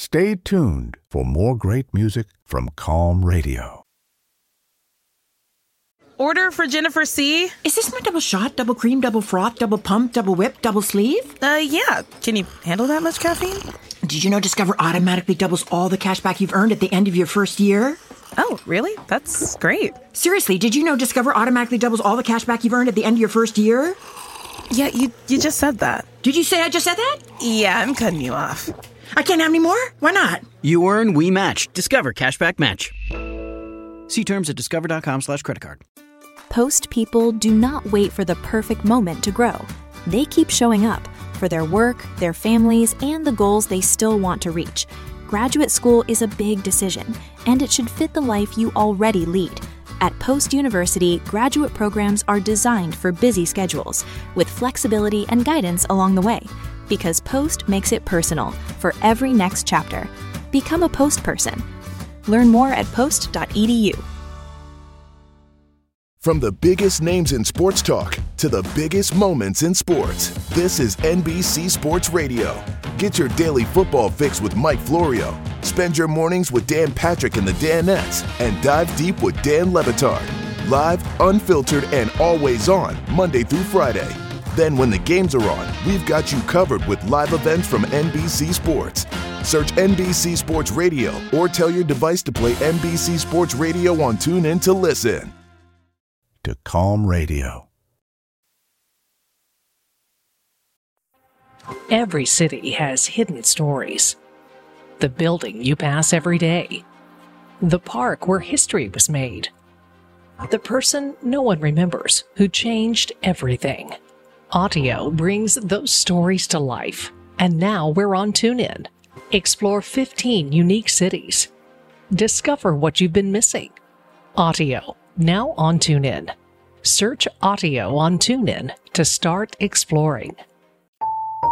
Stay tuned for more great music from Calm Radio. Order for Jennifer C. Is this my double shot, double cream, double froth, double pump, double whip, double sleeve? Yeah. Can you handle that much caffeine? Did you know Discover automatically doubles all the cash back you've earned at the end of your first year? Oh, really? That's great. Seriously, did you know Discover automatically doubles all the cash back you've earned at the end of your first year? Yeah, you just said that. Did you say I just said that? Yeah, I'm cutting you off. I can't have any more? Why not? You earn, we match. Discover Cashback Match. See terms at discover.com/creditcard. Post people do not wait for the perfect moment to grow. They keep showing up for their work, their families, and the goals they still want to reach. Graduate school is a big decision, and it should fit the life you already lead. At Post University, graduate programs are designed for busy schedules, with flexibility and guidance along the way. Because Post makes it personal for every next chapter. Become a Post person. Learn more at post.edu. From the biggest names in sports talk to the biggest moments in sports, this is NBC Sports Radio. Get your daily football fix with Mike Florio. Spend your mornings with Dan Patrick and the Danettes, and dive deep with Dan Le Batard. Live, unfiltered, and always on, Monday through Friday. Then when the games are on, we've got you covered with live events from NBC Sports. Search NBC Sports Radio or tell your device to play NBC Sports Radio on TuneIn to listen. To Calm Radio. Every city has hidden stories. The building you pass every day. The park where history was made. The person no one remembers who changed everything. Audio brings those stories to life. And now we're on TuneIn. Explore 15 unique cities. Discover what you've been missing. Audio, now on TuneIn. Search Audio on TuneIn to start exploring.